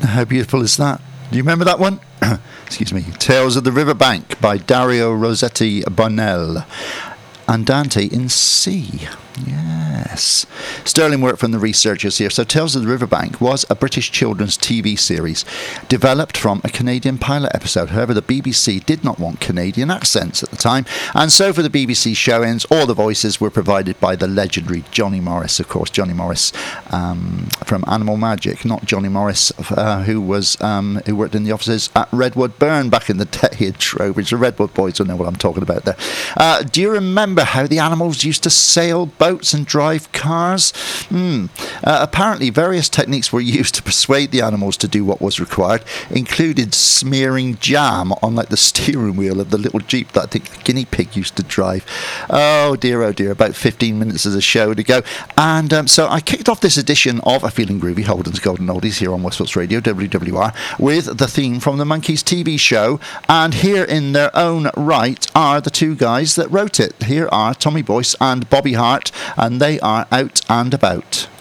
How beautiful is that? Do you remember that one? Excuse me. Tales of the Riverbank by Dario Rossetti Bonnell. Andante in C. Yes. Sterling work from the researchers here. So Tales of the Riverbank was a British children's TV series developed from a Canadian pilot episode. However, the BBC did not want Canadian accents at the time, and so for the BBC show-ins, all the voices were provided by the legendary Johnny Morris. Of course, Johnny Morris from Animal Magic, not Johnny Morris who worked in the offices at Redwood Burn back in the day in Trowbridge. The Redwood boys will know what I'm talking about there. Do you remember how the animals used to sail boats and drive cars? Apparently various techniques were used to persuade the animals to do what was required, included smearing jam on like the steering wheel of the little jeep that I think the guinea pig used to drive. Oh dear, about 15 minutes of the show to go, and so I kicked off this edition of A Feeling Groovy, Holden's Golden Oldies here on Westport Radio, WWR, with the theme from the Monkees TV show, and here in their own right are the two guys that wrote it. Here are Tommy Boyce and Bobby Hart, and they are Out and About.